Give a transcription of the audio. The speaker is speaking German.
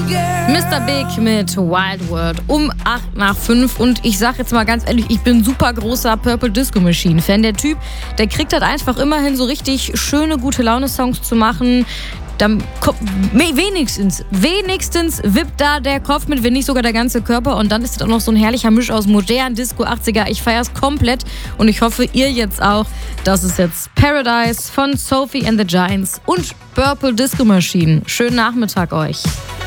Mr. Big mit Wild World um 8 nach 5 und ich sag jetzt mal ganz ehrlich, ich bin super großer Purple Disco Machine Fan. Der Typ, der kriegt halt einfach immerhin so richtig schöne, gute Laune-Songs zu machen. Dann wenigstens wippt da der Kopf mit, wenn nicht sogar der ganze Körper. Und dann ist es auch noch so ein herrlicher Misch aus modern, Disco, 80er. Ich feier's komplett und ich hoffe, ihr jetzt auch. Das ist jetzt Paradise von Sophie and the Giants und Purple Disco Machine. Schönen Nachmittag euch.